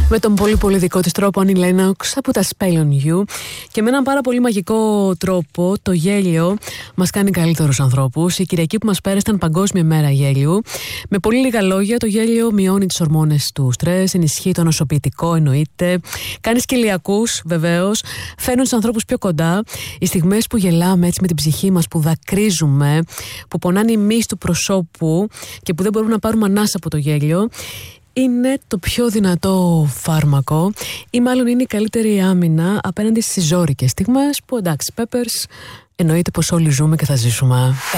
Με τον πολύ πολύ δικό της τρόπο, Annie Lennox από τα Spell on You. Και με έναν πάρα πολύ μαγικό τρόπο, το γέλιο μας κάνει καλύτερους ανθρώπους. Η Κυριακή που μας πέρασε ήταν Παγκόσμια Μέρα Γέλιου. Με πολύ λίγα λόγια, το γέλιο μειώνει τις ορμόνες του στρες, ενισχύει το νοσοποιητικό, εννοείται. Κάνει σκελιακούς, βεβαίως. Φέρνουν τους ανθρώπους πιο κοντά. Οι στιγμές που γελάμε έτσι με την ψυχή μας, που δακρύζουμε, που πονάνε οι μυς του προσώπου και που δεν μπορούμε να πάρουμε ανάσα από το γέλιο, είναι το πιο δυνατό φάρμακο ή μάλλον είναι η καλύτερη άμυνα απέναντι στις ζώρικες στιγμές που, εντάξει, Peppers, εννοείται πως όλοι ζούμε και θα ζήσουμε.